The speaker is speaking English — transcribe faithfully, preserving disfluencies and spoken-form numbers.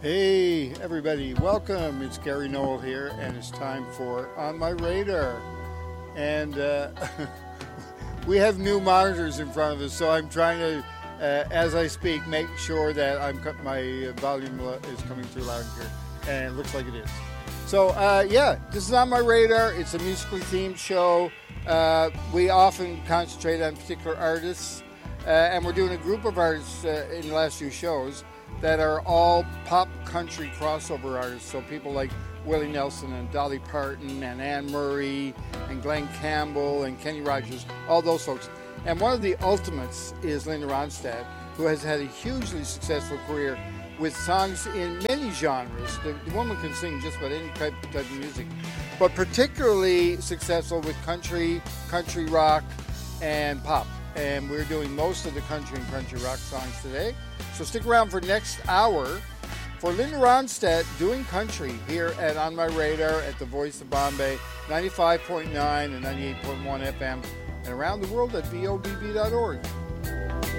Hey, everybody, welcome. It's Gary Noel here, and it's time for On My Radar. And uh, we have new monitors in front of us, so I'm trying to, uh, as I speak, make sure that I'm my volume is coming through loud and clear. And it looks like it is. So, uh, yeah, this is On My Radar. It's a musically themed show. Uh, we often concentrate on particular artists, uh, and we're doing a group of artists uh, in the last few shows that are all pop country crossover artists. So people like Willie Nelson and Dolly Parton and Anne Murray and Glenn Campbell and Kenny Rogers, all those folks. And one of the ultimates is Linda Ronstadt, who has had a hugely successful career with songs in many genres. The, the woman can sing just about any type, type of music, but particularly successful with country, country rock, and pop. And we're doing most of the country and country rock songs today. So stick around for next hour for Linda Ronstadt doing country here at On My Radar at the Voice of Bombay, ninety-five point nine and ninety-eight point one F M, and around the world at V O B B dot org.